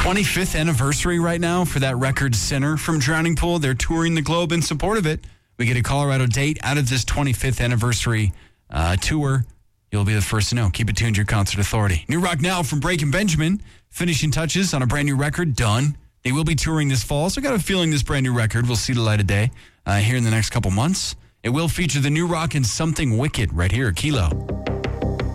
25th anniversary right now for that record Sinner from Drowning Pool. They're touring the globe in support of it. We get a Colorado date out of this 25th anniversary tour. You'll be the first to know. Keep it tuned to your Concert Authority. New Rock Now from Breaking Benjamin. Finishing touches on a brand new record, Done. They will be touring this fall, so I got a feeling this brand new record will see the light of day here in the next couple months. It will feature the new rock and Something Wicked right here at Kilo.